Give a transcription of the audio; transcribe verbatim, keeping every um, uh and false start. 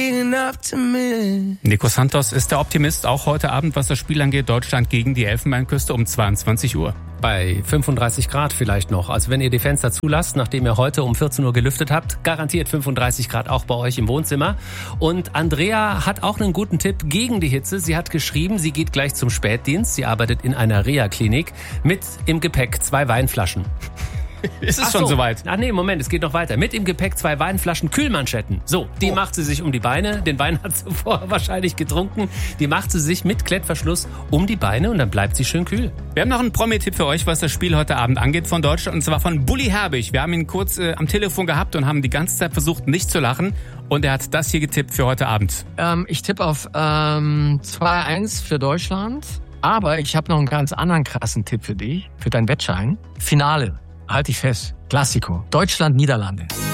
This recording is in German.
Nico Santos ist der Optimist, auch heute Abend, was das Spiel angeht. Deutschland gegen die Elfenbeinküste um zweiundzwanzig Uhr. Bei fünfunddreißig Grad vielleicht noch. Also wenn ihr die Fenster zulasst, nachdem ihr heute um vierzehn Uhr gelüftet habt, garantiert fünfunddreißig Grad auch bei euch im Wohnzimmer. Und Andrea hat auch einen guten Tipp gegen die Hitze. Sie hat geschrieben, sie geht gleich zum Spätdienst. Sie arbeitet in einer Reha-Klinik mit im Gepäck zwei Weinflaschen. Ist es Ach schon so. soweit? Ach nee, Moment, es geht noch weiter. Mit im Gepäck zwei Weinflaschen Kühlmanschetten. So, die oh. macht sie sich um die Beine. Den Wein hat sie vorher wahrscheinlich getrunken. Die macht sie sich mit Klettverschluss um die Beine und dann bleibt sie schön kühl. Wir haben noch einen Promi-Tipp für euch, was das Spiel heute Abend angeht von Deutschland. Und zwar von Bully Herbig. Wir haben ihn kurz äh, am Telefon gehabt und haben die ganze Zeit versucht, nicht zu lachen. Und er hat das hier getippt für heute Abend. Ähm, ich tippe auf ähm, zwei eins für Deutschland. Aber ich habe noch einen ganz anderen krassen Tipp für dich, für deinen Wettschein. Finale. Halt dich fest. Klassiko. Deutschland, Niederlande.